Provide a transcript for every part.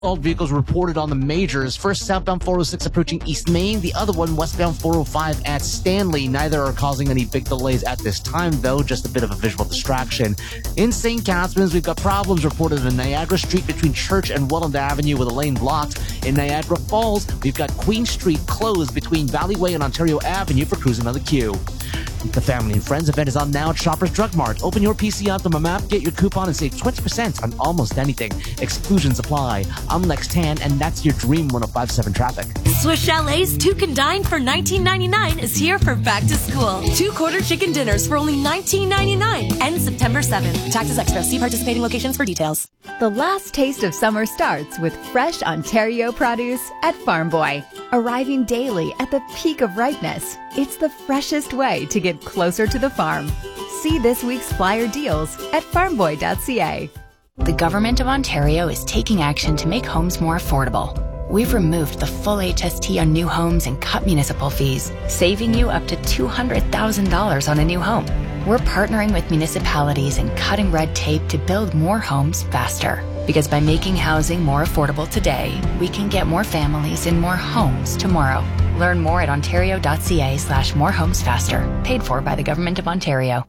All vehicles reported on the majors. First, southbound 406 approaching East Main. The other one, westbound 405 at Stanley. Neither are causing any big delays at this time, though. Just a bit of a visual distraction. In St. Catharines, we've got problems reported in Niagara Street between Church and Welland Avenue with a lane blocked. In Niagara Falls, we've got Queen Street closed between Valleyway and Ontario Avenue for cruising on the queue. The Family and Friends event is on now at Shoppers Drug Mart. Open your PC onto my map, get your coupon, and save 20% on almost anything. Exclusions apply. I'm Lex Tan, and that's your Dream 105.7 traffic. Swiss Chalet's Two Can Dine for $19.99 is here for back to school. 2 quarter chicken dinners for only $19.99. Ends September 7th. Taxes extra. See participating locations for details. The last taste of summer starts with fresh Ontario produce at Farm Boy. Arriving daily at the peak of ripeness, it's the freshest way to get closer to the farm. See this week's flyer deals at farmboy.ca. The Government of Ontario is taking action to make homes more affordable. We've removed the full HST on new homes and cut municipal fees, saving you up to $200,000 on a new home. We're partnering with municipalities and cutting red tape to build more homes faster. Because by making housing more affordable today, we can get more families in more homes tomorrow. Learn more at ontario.ca/morehomesfaster. Paid for by the Government of Ontario.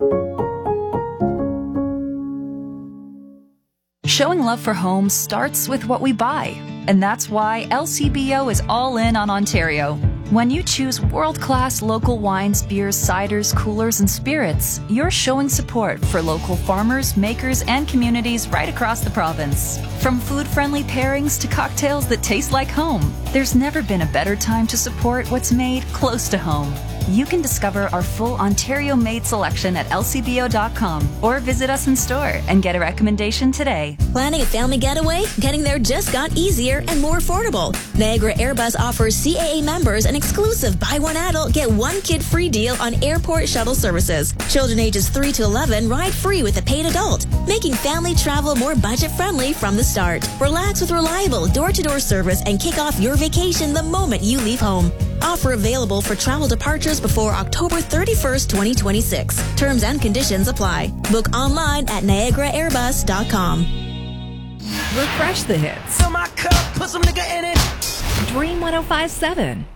Showing love for homes starts with what we buy. And that's why LCBO is all in on Ontario. When you choose world-class local wines, beers, ciders, coolers, and spirits, you're showing support for local farmers, makers, and communities right across the province. From food-friendly pairings to cocktails that taste like home, there's never been a better time to support what's made close to home. You can discover our full Ontario-made selection at lcbo.com or visit us in store and get a recommendation today. Planning a family getaway? Getting there just got easier and more affordable. Niagara Airbus offers CAA members an exclusive buy one adult, get one kid free deal on airport shuttle services. Children ages 3 to 11 ride free with a paid adult, making family travel more budget-friendly from the start. Relax with reliable door-to-door service and kick off your vacation the moment you leave home. Offer available for travel departures before October 31st, 2026. Terms and conditions apply. Book online at NiagaraAirbus.com. Refresh the hits. Fill my cup, put some nigga in it. Dream 105.7.